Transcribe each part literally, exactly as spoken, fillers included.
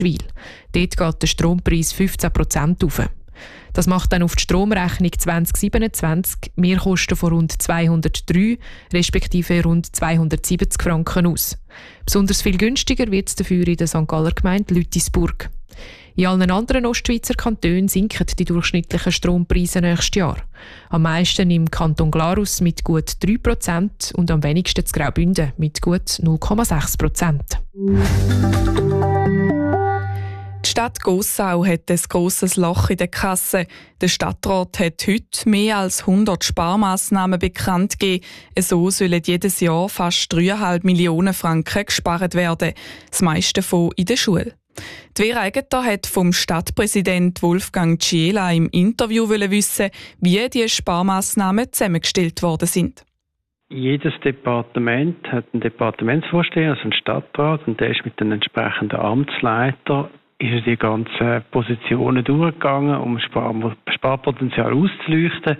Weil dort geht der Strompreis fünfzehn Prozent rauf. Das macht dann auf die Stromrechnung zwanzig siebenundzwanzig Mehrkosten von rund zweihundertdrei respektive rund zweihundertsiebzig Franken aus. Besonders viel günstiger wird es dafür in der Sankt Galler Gemeinde Lüttisburg. In allen anderen Ostschweizer Kantonen sinken die durchschnittlichen Strompreise nächstes Jahr. Am meisten im Kanton Glarus mit gut drei Prozent und am wenigsten in Graubünden mit gut null Komma sechs Prozent. Die Stadt Gossau hat ein grosses Loch in der Kasse. Der Stadtrat hat heute mehr als hundert Sparmaßnahmen bekannt gegeben. So sollen jedes Jahr fast drei Komma fünf Millionen Franken gespart werden. Das meiste davon in der Schule. Die Vera Egger hat vom Stadtpräsident Wolfgang Ciela im Interview wissen, wie die Sparmaßnahmen zusammengestellt worden sind. Jedes Departement hat einen Departementsvorsteher, also einen Stadtrat, und der ist mit den entsprechenden Amtsleitern ist die ganzen Positionen durchgegangen, um Spar- Sparpotenzial auszuleuchten.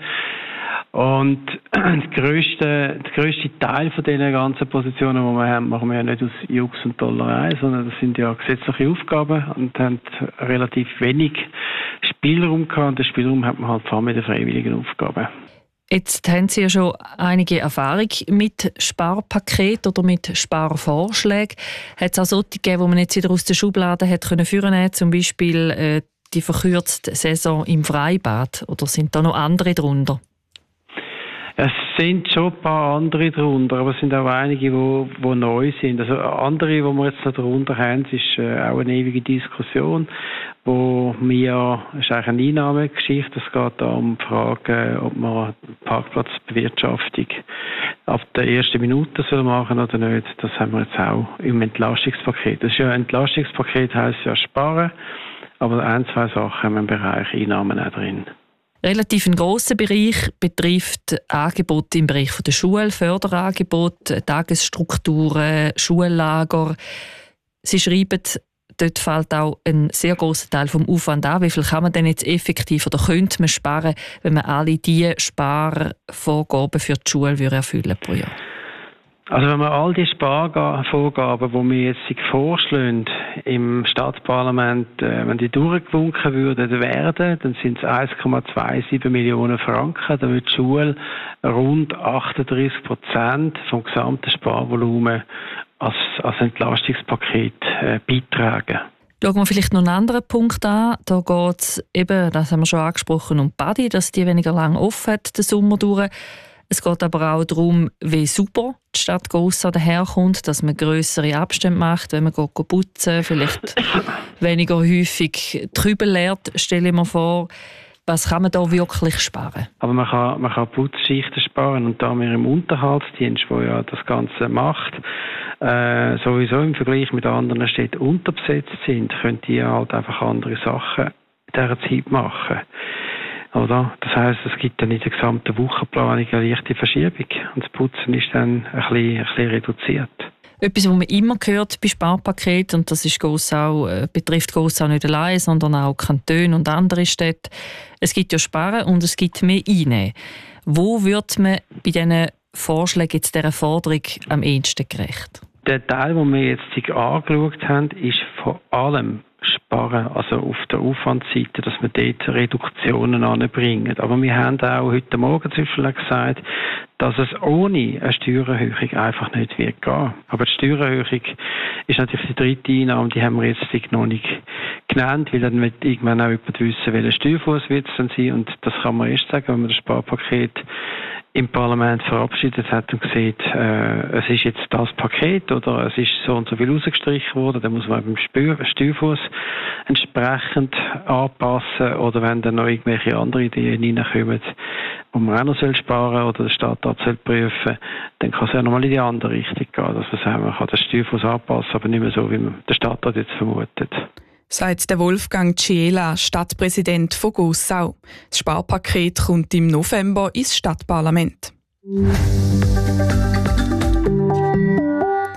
Und der grösste, der grösste Teil von diesen ganzen Positionen, die wir haben, machen wir ja nicht aus Jux und Dollerei, sondern das sind ja gesetzliche Aufgaben und haben relativ wenig Spielraum gehabt. Und den Spielraum hat man halt vor allem mit den freiwilligen Aufgaben. Jetzt haben Sie ja schon einige Erfahrung mit Sparpaketen oder mit Sparvorschlägen. Hat es auch solche gegeben, die man jetzt wieder aus der Schublade hat können führen können, zum Beispiel äh, die verkürzte Saison im Freibad? Oder sind da noch andere drunter? Es sind schon ein paar andere drunter, aber es sind auch einige, die, die neu sind. Also andere, die wir jetzt noch drunter haben, ist äh, auch eine ewige Diskussion, wo wir, es ist eigentlich eine Einnahmegeschichte, es geht da um die Frage, ob man Parkplatzbewirtschaftung ab der ersten Minute soll machen oder nicht. Das haben wir jetzt auch im Entlastungspaket. Das ist ja ein Entlastungspaket, heisst ja sparen, aber ein, zwei Sachen haben wir im Bereich Einnahmen auch drin. Relativ ein grosser Bereich betrifft Angebote im Bereich der Schule, Förderangebote, Tagesstrukturen, Schullager. Sie schreiben, dort fällt auch ein sehr grosser Teil vom Aufwand an. Wie viel kann man denn jetzt effektiv oder könnte man sparen, wenn man alle diese Sparvorgaben für die Schule erfüllen pro Jahr? Also wenn wir all die Sparvorgaben, die wir jetzt vorschlagen im Stadtparlament, wenn die durchgewunken würden werden, dann sind es eins Komma siebenundzwanzig Millionen Franken. Da wird die Schule rund achtunddreißig Prozent vom gesamten Sparvolumen als, als Entlastungspaket äh, beitragen. Schauen wir vielleicht noch einen anderen Punkt an. Da geht es eben, das haben wir schon angesprochen, um die Badi, dass die weniger lang offen hat, den Sommer durch. Es geht aber auch darum, wie super die Stadt Gossau daherkommt, dass man grössere Abstände macht, wenn man geht putzen, vielleicht weniger häufig die Kübel leert, stelle ich mir vor. Was kann man da wirklich sparen? Aber man kann, man kann Putzschichten sparen, und da wir im Unterhaltsdienst, der ja das Ganze macht, äh, sowieso im Vergleich mit anderen Städten unterbesetzt sind, können die halt einfach andere Sachen in dieser Zeit machen. Oder? Das heisst, es gibt dann in der gesamten Wochenplanung eine leichte Verschiebung und das Putzen ist dann ein bisschen, ein bisschen reduziert. Etwas, was man immer hört bei Sparpaketen, und das ist Gossau, äh, betrifft Gossau nicht allein, sondern auch Kantone und andere Städte. Es gibt ja Sparen und es gibt mehr Einnehmen. Wo wird man bei diesen Vorschlägen jetzt dieser Forderung am ehesten gerecht? Der Teil, den wir jetzt angeschaut haben, ist vor allem Sparen, also auf der Aufwandseite, dass wir dort Reduktionen anbringen. Aber wir haben auch heute Morgen zum Beispiel gesagt, dass es ohne eine Steuererhöhung einfach nicht wird gehen. Aber die Steuererhöhung ist natürlich die dritte Einnahme, die haben wir jetzt noch nicht genannt, weil dann wird irgendwann auch jemand wissen, welcher Steuerfuss wird es dann sein. Und das kann man erst sagen, wenn man das Sparpaket im Parlament verabschiedet hat und sieht, äh, es ist jetzt das Paket oder es ist so und so viel rausgestrichen worden, dann muss man beim Steuerfuss entsprechend anpassen, oder wenn dann noch irgendwelche andere Ideen reinkommen, wo man auch noch sparen soll oder der Stadtrat soll prüfen, dann kann es ja nochmal in die andere Richtung gehen, dass man sagen, man kann den Steuerfuss anpassen, aber nicht mehr so, wie man der Stadtrat jetzt vermutet. Sagt der Wolfgang Ciela, Stadtpräsident von Gossau. Das Sparpaket kommt im November ins Stadtparlament.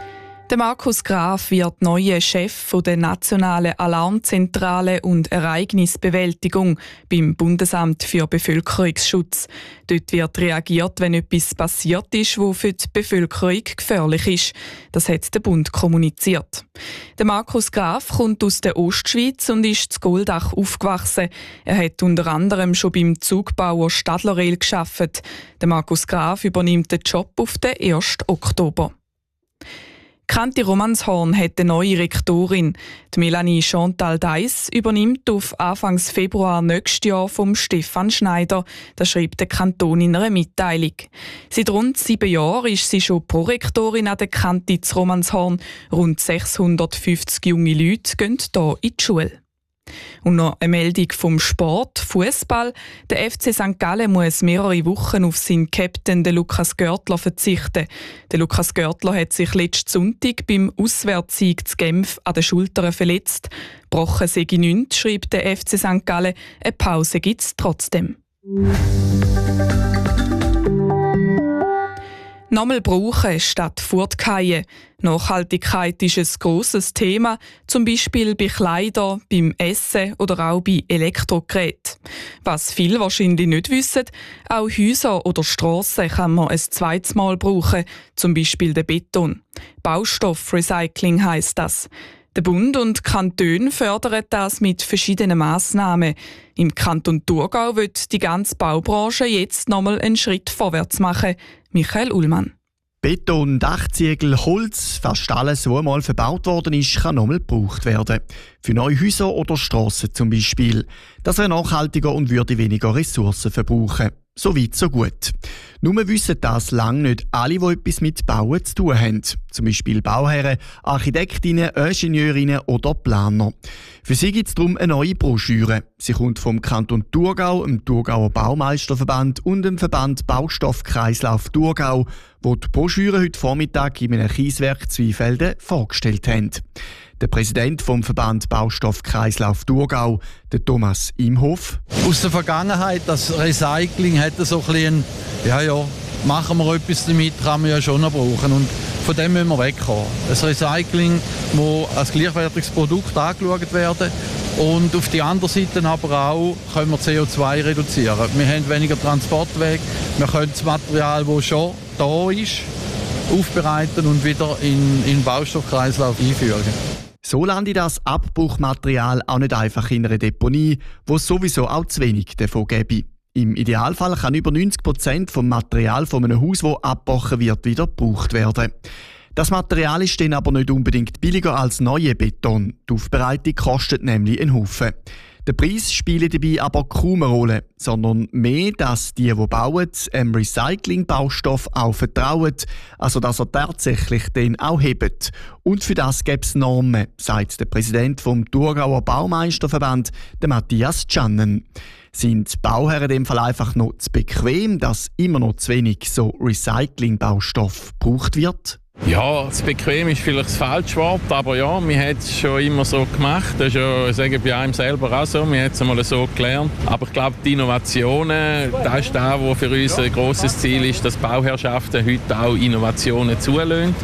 Der Markus Graf wird neuer Chef der Nationalen Alarmzentrale und Ereignisbewältigung beim Bundesamt für Bevölkerungsschutz. Dort wird reagiert, wenn etwas passiert ist, wo für die Bevölkerung gefährlich ist. Das hat der Bund kommuniziert. Der Markus Graf kommt aus der Ostschweiz und ist in Goldach aufgewachsen. Er hat unter anderem schon beim Zugbauer Stadler Rail gearbeitet. Der Markus Graf übernimmt den Job auf den ersten Oktober. Kanti Romanshorn hat eine neue Rektorin. Die Melanie Chantal Deiss übernimmt auf Anfangs Februar nächstes Jahr vom Stefan Schneider. Das schreibt der Kanton in einer Mitteilung. Seit rund sieben Jahren ist sie schon Prorektorin an der Kanti zu Romanshorn. Rund sechshundertfünfzig junge Leute gehen hier in die Schule. Und noch eine Meldung vom Sport, Fußball. Der F C Sankt Gallen muss mehrere Wochen auf seinen Captain, den Lukas Görtler, verzichten. Der Lukas Görtler hat sich letzten Sonntag beim Auswärtssieg zu Genf an den Schultern verletzt. Gebrochen sei nichts, schreibt der F C Sankt Gallen. Eine Pause gibt es trotzdem. Nochmal brauchen statt fortgehen. Nachhaltigkeit ist ein grosses Thema, zum Beispiel bei Kleidern, beim Essen oder auch bei Elektrogeräten. Was viele wahrscheinlich nicht wissen, auch Häuser oder Strassen kann man ein zweites Mal brauchen, zum Beispiel den Beton. Baustoffrecycling heisst das. Der Bund und die Kantone fördern das mit verschiedenen Massnahmen. Im Kanton Thurgau wird die ganze Baubranche jetzt nochmal einen Schritt vorwärts machen. Michael Ullmann. Beton, Dachziegel, Holz, fast alles, was einmal verbaut worden ist, kann nochmal gebraucht werden. Für neue Häuser oder Strassen zum Beispiel. Das wäre nachhaltiger und würde weniger Ressourcen verbrauchen. So weit, so gut. Nur wissen das lange nicht alle, die etwas mit Bauen zu tun haben. Zum Beispiel Bauherren, Architektinnen, Ingenieurinnen oder Planer. Für sie gibt es darum eine neue Broschüre. Sie kommt vom Kanton Thurgau, dem Thurgauer Baumeisterverband und dem Verband Baustoffkreislauf Thurgau, wo die Broschüre heute Vormittag in einem Kieswerk Zweifelden vorgestellt haben. Der Präsident vom Verband Baustoffkreislauf Thurgau, der Thomas Imhoff. Aus der Vergangenheit, das Recycling hätte so ein bisschen, ja, ja, machen wir etwas damit, kann man ja schon noch brauchen. Und von dem müssen wir wegkommen. Das Recycling muss als gleichwertiges Produkt angeschaut werden. Und auf der anderen Seite aber auch können wir C O zwei reduzieren. Wir haben weniger Transportwege, wir können das Material, das schon da ist, aufbereiten und wieder in, in den Baustoffkreislauf einfügen. So landet das Abbruchmaterial auch nicht einfach in einer Deponie, wo es sowieso auch zu wenig davon gäbe. Im Idealfall kann über neunzig Prozent vom Material von einem Haus, das abgebrochen wird, wieder gebraucht werden. Das Material ist dann aber nicht unbedingt billiger als neuer Beton. Die Aufbereitung kostet nämlich einen Haufen. Der Preis spielt dabei aber kaum eine Rolle, sondern mehr, dass die, die bauen, einem Recycling-Baustoff auch vertrauen, also dass er tatsächlich den auch hebt. Und für das gäbe es Normen, sagt der Präsident vom Thurgauer Baumeisterverband, der Matthias Tschannen. Sind Bauherren in dem Fall einfach noch zu bequem, dass immer noch zu wenig so Recycling-Baustoff gebraucht wird? Ja, das bequem ist vielleicht das falsche Wort, aber ja, wir haben es schon immer so gemacht. Das ist ja, sagen bei einem selber auch so, wir haben es einmal so gelernt. Aber ich glaube, die Innovationen, das ist das, was für uns ein grosses Ziel ist, dass Bauherrschaften heute auch Innovationen zulassen.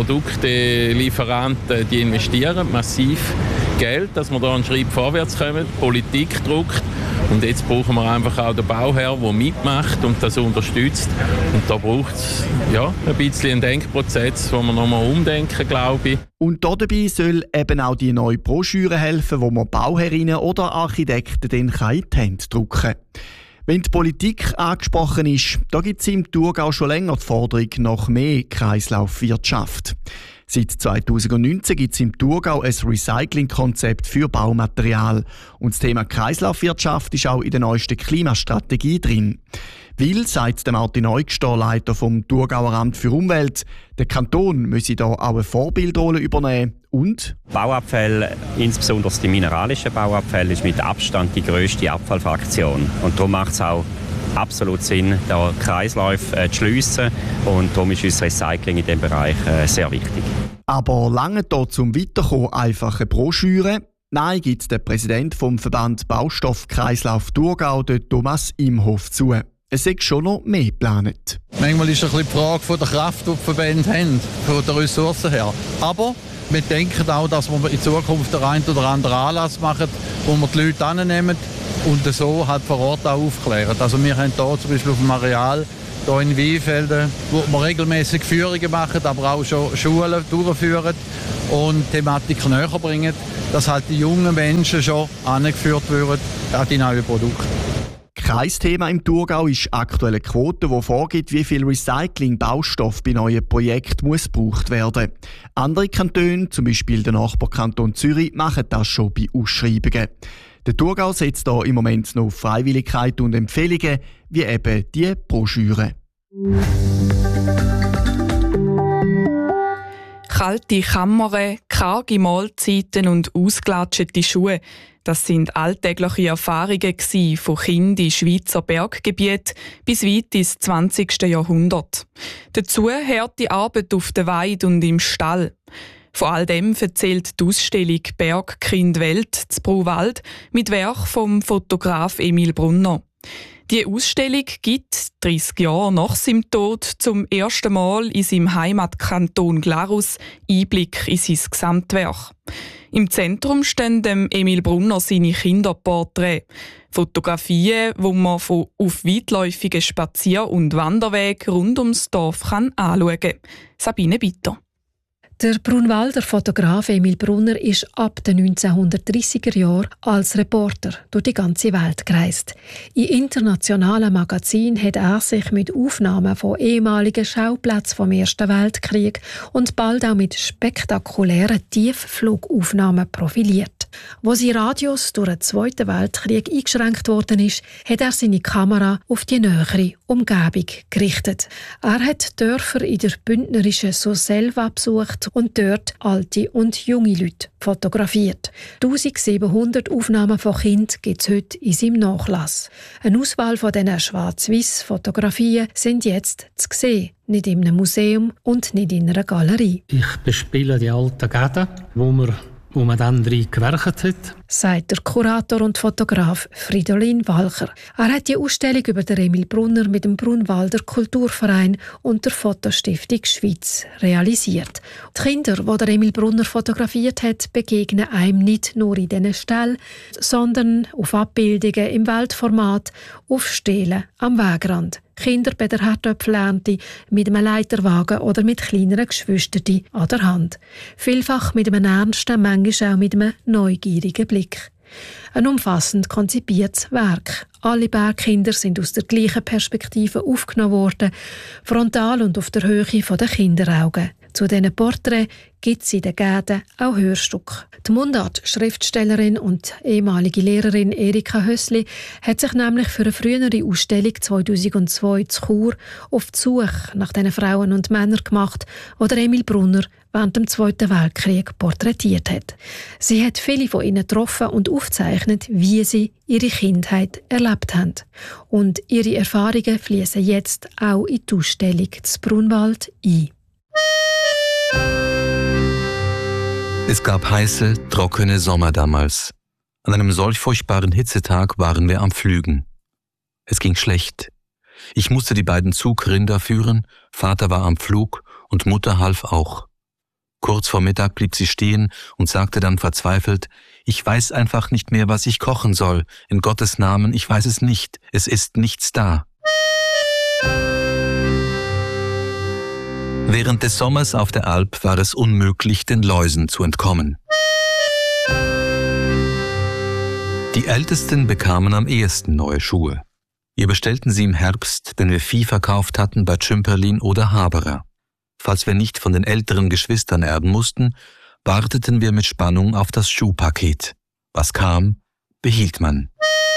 Produktelieferanten, die investieren massiv Geld, dass wir da einen Schritt vorwärts kommen. Die Politik druckt. Und jetzt brauchen wir einfach auch den Bauherr, der mitmacht und das unterstützt. Und da braucht es ja, ein bisschen einen Denkprozess, wo wir nochmal umdenken, glaube ich. Und dabei soll eben auch die neue Broschüre helfen, wo man Bauherrinnen oder Architekten dann in die Hände drücken kann. Wenn die Politik angesprochen ist, da gibt es im Thurgau schon länger die Forderung nach mehr Kreislaufwirtschaft. Seit zweitausendneunzehn gibt es im Thurgau ein Recycling-Konzept für Baumaterial. Und das Thema Kreislaufwirtschaft ist auch in der neuesten Klimastrategie drin. Weil, sagt der Martin Neugster, Leiter vom Thurgauer Amt für Umwelt, der Kanton müsse da auch eine Vorbildrolle übernehmen und Bauabfälle, insbesondere die mineralischen Bauabfälle, ist mit Abstand die grösste Abfallfraktion. Und darum macht es auch absolut Sinn, da Kreisläufe äh, zu schliessen. Und darum ist uns Recycling in diesem Bereich äh, sehr wichtig. Aber lange da zum Weiterkommen einfach eine Broschüre? Nein, gibt der Präsident vom Verband Baustoffkreislauf Thurgau, Thomas Imhoff, zu. Es sei schon noch mehr geplant. Manchmal ist es ein bisschen die Frage von der Kraft, die die Verbände haben, von den Ressourcen her. Aber wir denken auch, dass wir in Zukunft den einen oder anderen Anlass machen, wo wir die Leute annehmen und so halt vor Ort auch aufklären. Also wir haben hier zum Beispiel auf dem Areal hier in Weinfelden, wo wir regelmäßig Führungen machen, aber auch schon Schulen durchführen und Thematik näher bringen, dass halt die jungen Menschen schon angeführt werden an die neuen Produkte. Kein Thema im Thurgau ist aktuelle Quote, die vorgibt, wie viel Recycling-Baustoff bei neuen Projekten muss gebraucht werden. Andere Kantone, zum Beispiel der Nachbarkanton Zürich, machen das schon bei Ausschreibungen. Der Thurgau setzt hier im Moment noch auf Freiwilligkeit und Empfehlungen, wie eben die Broschüre. Kalte Kammern, karge Mahlzeiten und ausgelatschete Schuhe. Das sind alltägliche Erfahrungen von Kindern in Schweizer Berggebieten bis weit ins zwanzigste Jahrhundert. Dazu harte Arbeit auf der Weide und im Stall. Von all dem erzählt die Ausstellung «Bergkind Welt» zu Bruwald mit Werk vom Fotograf Emil Brunner. Die Ausstellung gibt, dreissig Jahre nach seinem Tod, zum ersten Mal in seinem Heimatkanton Glarus Einblick in sein Gesamtwerk. Im Zentrum stehen dem Emil Brunner seine Kinderporträts. Fotografien, die man von auf weitläufigen Spazier- und Wanderwegen rund ums Dorf kann anschauen kann. Sabine Bitter. Der Brunwalder Fotograf Emil Brunner ist ab den neunzehnhundertdreissiger Jahren als Reporter durch die ganze Welt gereist. In internationalen Magazinen hat er sich mit Aufnahmen von ehemaligen Schauplätzen vom Ersten Weltkrieg und bald auch mit spektakulären Tiefflugaufnahmen profiliert. Wo sein Radius durch den Zweiten Weltkrieg eingeschränkt worden ist, hat er seine Kamera auf die nähere Umgebung gerichtet. Er hat Dörfer in der bündnerischen Surselva besucht und dort alte und junge Leute fotografiert. eintausendsiebenhundert Aufnahmen von Kindern gibt es heute in seinem Nachlass. Eine Auswahl von diesen Schwarz-Weiß-Fotografien sind jetzt zu sehen. Nicht in einem Museum und nicht in einer Galerie. Ich bespiele die alten Gäden, wo man wo man dann drin gewerkt hat. Sagt der Kurator und Fotograf Fridolin Walcher. Er hat die Ausstellung über den Emil Brunner mit dem Brunwalder Kulturverein und der Fotostiftung Schweiz realisiert. Die Kinder, die der Emil Brunner fotografiert hat, begegnen einem nicht nur in diesen Ställen, sondern auf Abbildungen im Weltformat, auf Stelen am Wegrand. Kinder bei der Herdöpfelernte, mit einem Leiterwagen oder mit kleineren Geschwistern an der Hand. Vielfach mit einem ernsten, manchmal auch mit einem neugierigen Blick. Ein umfassend konzipiertes Werk. Alle Bergkinder sind aus der gleichen Perspektive aufgenommen worden, frontal und auf der Höhe der Kinderaugen. Zu diesen Porträts gibt es in den Gäden auch Hörstücke. Die Mundart-Schriftstellerin und ehemalige Lehrerin Erika Hössli hat sich nämlich für eine frühere Ausstellung zweitausendzwei zu Chur auf die Suche nach diesen Frauen und Männern gemacht, die der Emil Brunner während dem Zweiten Weltkrieg porträtiert hat. Sie hat viele von ihnen getroffen und aufgezeichnet, wie sie ihre Kindheit erlebt haben. Und ihre Erfahrungen fließen jetzt auch in die Ausstellung zu Brunwald ein. Es gab heiße, trockene Sommer damals. An einem solch furchtbaren Hitzetag waren wir am Pflügen. Es ging schlecht. Ich musste die beiden Zugrinder führen, Vater war am Pflug und Mutter half auch. Kurz vor Mittag blieb sie stehen und sagte dann verzweifelt, ich weiß einfach nicht mehr, was ich kochen soll. In Gottes Namen, ich weiß es nicht. Es ist nichts da. Während des Sommers auf der Alp war es unmöglich, den Läusen zu entkommen. Die Ältesten bekamen am ehesten neue Schuhe. Wir bestellten sie im Herbst, wenn wir Vieh verkauft hatten bei Tschümperlin oder Haberer. Falls wir nicht von den älteren Geschwistern erben mussten, warteten wir mit Spannung auf das Schuhpaket. Was kam, behielt man.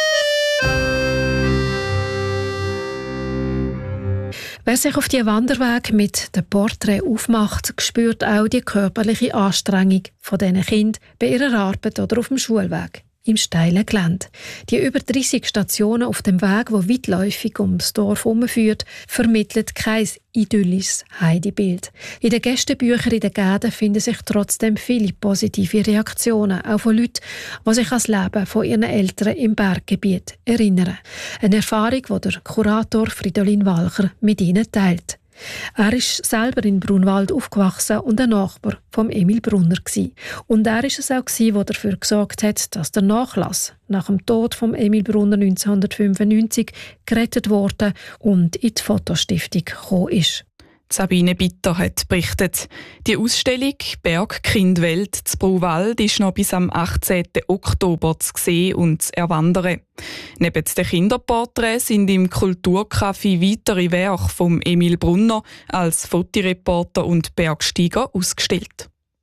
Wer sich auf die Wanderweg mit dem Porträt aufmacht, spürt auch die körperliche Anstrengung von diesen Kindern bei ihrer Arbeit oder auf dem Schulweg. im steilen Gelände. Die über dreissig Stationen auf dem Weg, wo weitläufig ums Dorf herumführt, vermitteln kein idyllisches Heidebild. In den Gästebüchern in den Gärten finden sich trotzdem viele positive Reaktionen, auch von Leuten, die sich an das Leben von ihren Eltern im Berggebiet erinnern. Eine Erfahrung, die der Kurator Fridolin Walcher mit ihnen teilt. Er ist selber in Brunwald aufgewachsen und ein Nachbar von Emil Brunner gsi. Und er ist es auch gsi, der dafür gesorgt hat, dass der Nachlass nach dem Tod von Emil Brunner neunzehnhundertfünfundneunzig gerettet wurde und in die Fotostiftung gekommen ist. Sabine Bitter hat berichtet. Die Ausstellung «Bergkindwelt» zu Bruwald ist noch bis am achtzehnten Oktober zu sehen und zu erwandern. Neben den Kinderporträts sind im Kulturcafé weitere Werke von Emil Brunner als Fotoreporter und Bergsteiger ausgestellt.